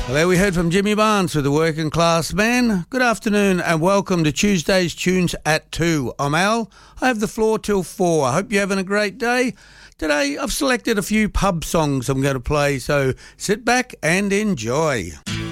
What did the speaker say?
Well, there we heard from Jimmy Barnes with the Working Class Man. Good afternoon and welcome to Tuesday's Tunes at 2. I'm Al. I have the floor till 4. I hope you're having a great day. Today I've selected a few pub songs I'm going to play, so sit back and enjoy.